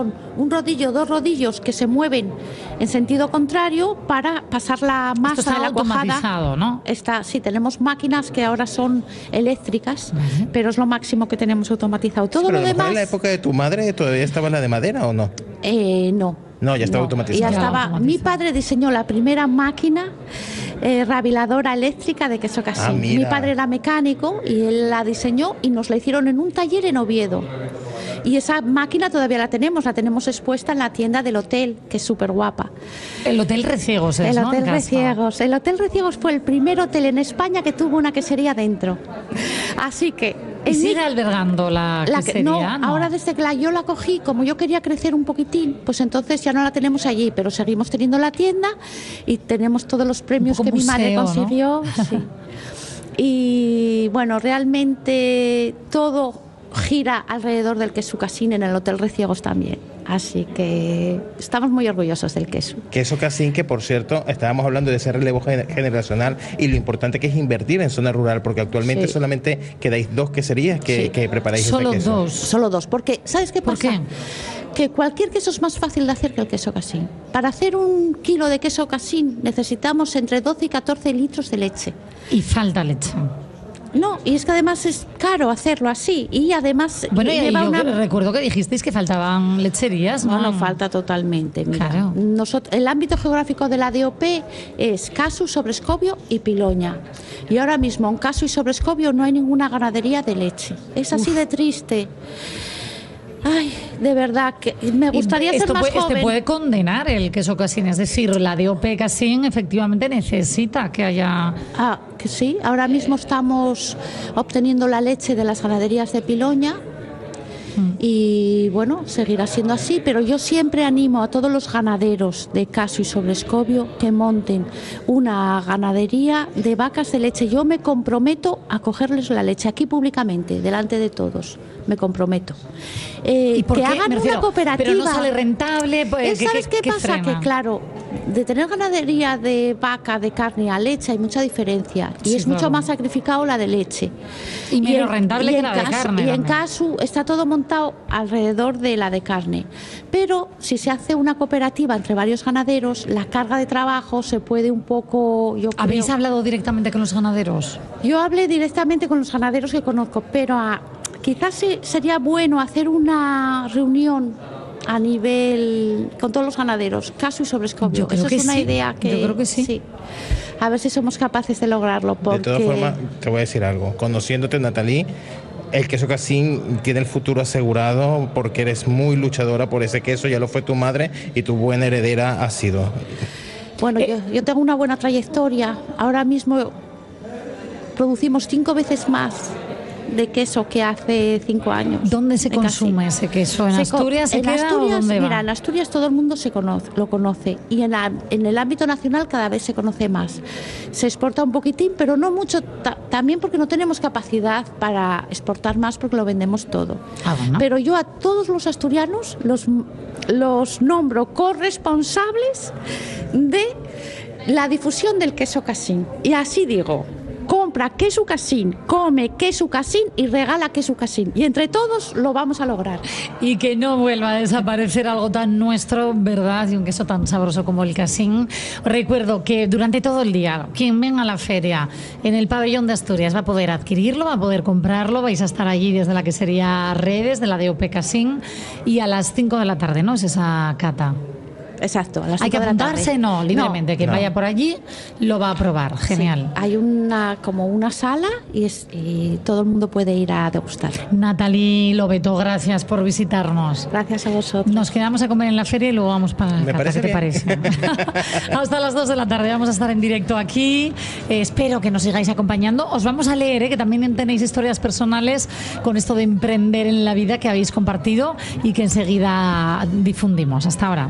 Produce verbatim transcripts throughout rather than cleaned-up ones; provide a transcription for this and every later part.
son un rodillo, dos rodillos que se mueven en sentido contrario para pasar la masa Esto está de la cuajada. automatizado, ¿no? Está, sí, tenemos máquinas que ahora son eléctricas, uh-huh. pero es lo máximo que tenemos automatizado. Todo sí, pero lo a lo demás. ¿En la época de tu madre todavía estaba la de madera o no? Eh, no. No, ya estaba no. automatizado. Ya estaba. automatizado. Mi padre diseñó la primera máquina eh, rabiladora eléctrica de queso casín. Ah, mi padre era mecánico y él la diseñó y nos la hicieron en un taller en Oviedo. Y esa máquina todavía la tenemos, la tenemos expuesta en la tienda del hotel, que es súper guapa. El Hotel Reciegos es, El ¿no? Hotel Reciegos. El Hotel Reciegos fue el primer hotel en España que tuvo una quesería dentro. Así que... ¿Y sigue mi... albergando la, la quesería? Que, no, no, ahora desde que la, yo la cogí, como yo quería crecer un poquitín, pues entonces ya no la tenemos allí, pero seguimos teniendo la tienda y tenemos todos los premios que museo, mi madre consiguió. ¿no? Sí. Y bueno, realmente todo gira alrededor del queso casín en el Hotel Reciegos también. Así que estamos muy orgullosos del queso. Queso casín, que por cierto, estábamos hablando de ese relevo generacional y lo importante que es invertir en zona rural, porque actualmente sí. solamente quedáis dos queserías que, sí. que preparáis Solo ese queso. dos. Solo dos, porque ¿sabes qué pasa? ¿Por qué? Que cualquier queso es más fácil de hacer que el queso casín. Para hacer un kilo de queso casín necesitamos entre doce y catorce litros de leche. Y falta leche. No, y es que además es caro hacerlo así y además bueno, y lleva yo una... recuerdo que dijisteis que faltaban lecherías, ¿no? No, no falta totalmente. Mira, claro. Nosotros, el ámbito geográfico de la D O P es Casu, Sobrescobio y Piloña. Y ahora mismo en Casu y Sobrescobio no hay ninguna ganadería de leche. Es así Uf. de triste. Ay, de verdad, que me gustaría ser esto más puede, joven. Este puede condenar el queso casín, es decir, la D O P casín efectivamente necesita que haya... Ah, que sí, ahora mismo estamos obteniendo la leche de las ganaderías de Piloña mm. y bueno, seguirá siendo así, pero yo siempre animo a todos los ganaderos de Casu y Sobrescobio que monten una ganadería de vacas de leche. Yo me comprometo a cogerles la leche aquí públicamente, delante de todos. Me comprometo. Eh, ¿Y por que qué? hagan refiero, una cooperativa. Pero no sale rentable. Pues, ¿Sabes qué, qué, qué, qué pasa? frena? Que claro, de tener ganadería de vaca, de carne a leche hay mucha diferencia y sí, es claro. mucho más sacrificado la de leche. Y menos en, rentable y que la de caso, carne. Y ¿no? en Casu está todo montado alrededor de la de carne. Pero si se hace una cooperativa entre varios ganaderos, la carga de trabajo se puede un poco... Yo ¿Habéis creo, hablado directamente con los ganaderos? Yo hablé directamente con los ganaderos que conozco, pero a, quizás sí, sería bueno hacer una reunión a nivel con todos los ganaderos, Casu y Sobrescobio. Esa es una sí. idea que, Yo creo que sí. sí. A ver si somos capaces de lograrlo. Porque... De todas formas, te voy a decir algo. Conociéndote, Natalie, el queso casín tiene el futuro asegurado porque eres muy luchadora por ese queso. Ya lo fue tu madre y tu buena heredera ha sido. Bueno, eh. yo, yo tengo una buena trayectoria. Ahora mismo producimos cinco veces más de queso que hace cinco años. ¿Dónde se consume ese queso? ¿En se Asturias se en queda Asturias, o dónde va? Mira, en Asturias todo el mundo se conoce, lo conoce y en, la, en el ámbito nacional cada vez se conoce más. Se exporta un poquitín, pero no mucho, ta, también porque no tenemos capacidad para exportar más porque lo vendemos todo. Ah, bueno. Pero yo a todos los asturianos los, los nombro corresponsables de la difusión del queso casín. Y así digo... Compra queso casín, come queso casín y regala queso casín. Y entre todos lo vamos a lograr. Y que no vuelva a desaparecer algo tan nuestro, ¿verdad? Y un queso tan sabroso como el casín. Recuerdo que durante todo el día, quien venga a la feria en el pabellón de Asturias va a poder adquirirlo, va a poder comprarlo. Vais a estar allí desde la que sería Redes, de la D O P Casín. Y a las cinco de la tarde, ¿no? Es esa cata. Exacto. A las ¿Hay que apuntarse? No, libremente. No, Quien no. vaya por allí lo va a probar. Genial. Sí, hay una como una sala y, es, y todo el mundo puede ir a degustar. Natalie Lobeto, gracias por visitarnos. Gracias a vosotros. Nos quedamos a comer en la feria y luego vamos para la cata. ¿Qué te parece? Hasta las dos de la tarde vamos a estar en directo aquí. Eh, espero que nos sigáis acompañando. Os vamos a leer, eh, que también tenéis historias personales con esto de emprender en la vida que habéis compartido y que enseguida difundimos. Hasta ahora.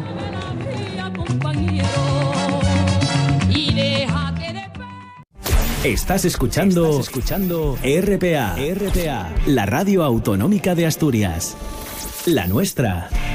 Estás escuchando, Estás escuchando R P A, R P A, la radio autonómica de Asturias, la nuestra.